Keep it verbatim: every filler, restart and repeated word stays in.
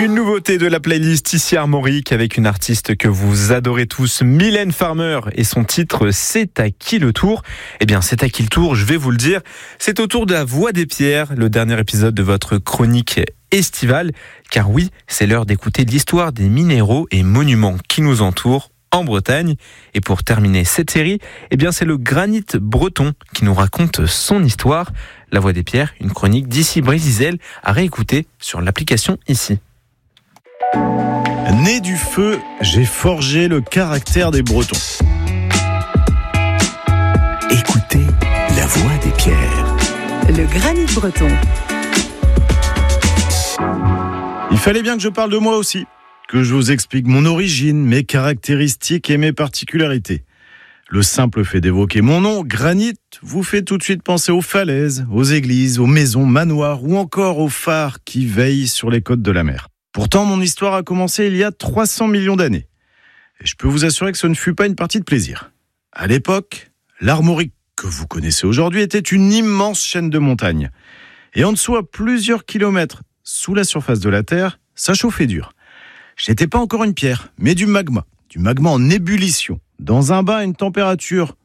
Une nouveauté de la playlist ici Armorique avec une artiste que vous adorez tous, Mylène Farmer, et son titre « C'est à qui le tour ?» Eh bien, c'est à qui le tour, je vais vous le dire. C'est au tour de la Voix des Pierres, le dernier épisode de votre chronique estivale. Car oui, c'est l'heure d'écouter l'histoire des minéraux et monuments qui nous entourent en Bretagne. Et pour terminer cette série, eh bien, c'est le granit breton qui nous raconte son histoire. La Voix des Pierres, une chronique d'Ici Brésisel à réécouter sur l'application Ici. Né du feu, j'ai forgé le caractère des Bretons. Écoutez la Voix des Pierres. Le granit breton. Il fallait bien que je parle de moi aussi, que je vous explique mon origine, mes caractéristiques et mes particularités. Le simple fait d'évoquer mon nom, Granit, vous fait tout de suite penser aux falaises, aux églises, aux maisons, manoirs ou encore aux phares qui veillent sur les côtes de la mer. Pourtant, mon histoire a commencé il y a trois cents millions d'années. Et je peux vous assurer que ce ne fut pas une partie de plaisir. À l'époque, l'Armorique que vous connaissez aujourd'hui était une immense chaîne de montagnes. Et en dessous, à plusieurs kilomètres sous la surface de la Terre, ça chauffait dur. Je n'étais pas encore une pierre, mais du magma. Du magma en ébullition. Dans un bain à une température